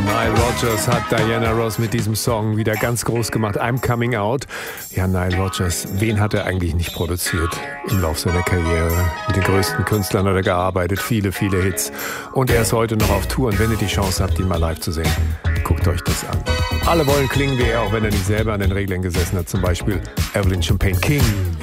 Nile Rodgers hat Diana Ross mit diesem Song wieder ganz groß gemacht. I'm Coming Out. Ja, Nile Rodgers, wen hat er eigentlich nicht produziert im Laufe seiner Karriere? Mit den größten Künstlern hat er gearbeitet, viele, viele Hits. Und er ist heute noch auf Tour. Und wenn ihr die Chance habt, ihn mal live zu sehen, guckt euch das an. Alle wollen klingen wie er, auch wenn er nicht selber an den Reglern gesessen hat. Zum Beispiel Evelyn Champagne King.